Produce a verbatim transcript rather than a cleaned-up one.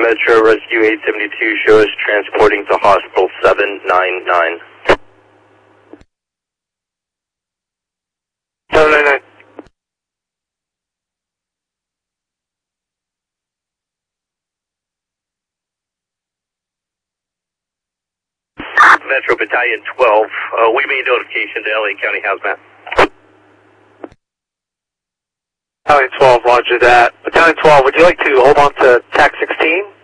Metro Rescue eight seventy-two, show us transporting to hospital seven nine nine. seven nine nine. Metro Battalion twelve, uh, we made notification to L A County Hazmat. Battalion twelve, roger that. Battalion twelve, would you like to hold on to T A C sixteen?